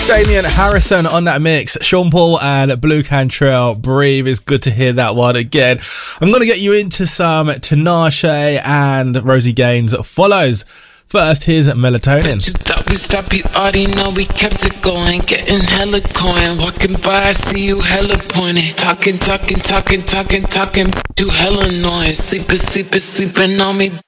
Damien Harrison on that mix. Sean Paul and Blue Cantrell, Breathe. It's good to hear that one again. I'm going to get you into some Tinashe and Rosie Gaines follows. First, here's Melatonin. You thought we stopped, you already know we kept it going. Getting hella coin, walking by, I see you hella pointing. Talking, you hella annoying. Sleeping on me,